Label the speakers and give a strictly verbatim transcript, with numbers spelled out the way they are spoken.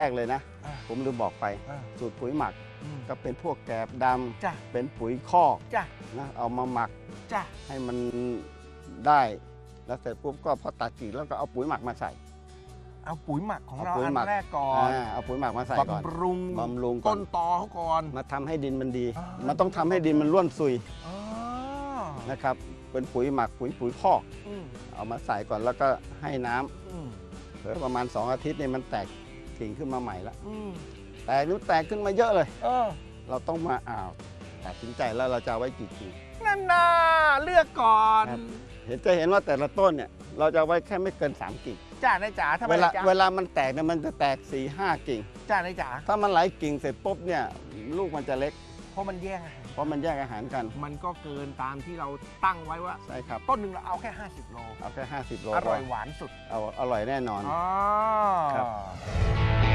Speaker 1: แรกเลยนะผมลืมบอกไปสูตรปุ๋ยหมักก็เป็นพวกแกบดำเป็นปุ๋ยคอกนะเอามาหมักให้มันได้แล้วเสร็จปุ๊บก็พอตัดกิ่งแล้วก็เอาปุ๋ยหมักมาใส่
Speaker 2: เอาปุ๋ยหมักของเราอันแรกก่อน
Speaker 1: เอาปุ๋ยหมักมาใส่ก่อน
Speaker 2: บำรุง
Speaker 1: บำรุง
Speaker 2: ต้นตอเขาก่อน
Speaker 1: มาทำให้ดินมันดีมันต้องทำให้ดินมันร่วนซุยนะครับเป็นปุ๋ยหมักปุ๋ยปุ๋ยคอกเอามาใส่ก่อนแล้วก็ให้น้ำเพื่อประมาณสองอาทิตย์นี่มันแตกกิ่งขึ้นมาใหม่ละแตกนู้นแตกขึ้นมาเยอะเลยเออเราต้องมาอ้าวตัดสินใจแล้วเราจะเอาไว้กี่กิ่ง
Speaker 2: นั่นน่ะเลือกก่อน
Speaker 1: เห็นจะเห็นว่าแต่ละต้นเนี่ยเราจะไว้แค่ไม่เกินสามกิ่ง
Speaker 2: จ้าในจ๋าทำไม
Speaker 1: เวลาเวลามันแตกเนี่ยมันจะแตกสี่ห้ากิ่ง
Speaker 2: จ้าในจ๋า
Speaker 1: ถ้ามันหลายกิ่งเสร็จปุ๊บเนี่ยลูกมันจะเล็ก
Speaker 2: เพราะมันแย่งอาหาร
Speaker 1: เพราะมันแย่งอาหารกัน
Speaker 2: มันก็เกินตามที่เราตั้งไว้ว่า
Speaker 1: ใช่ครับ
Speaker 2: ต้นหนึ่งเราเอาแค่ห้าสิบโล
Speaker 1: เอาแค่ห้าสิบโล
Speaker 2: อร่อยหวานสุด
Speaker 1: เอาอร่อยแน่นอน
Speaker 2: อ๋อ
Speaker 1: ครับ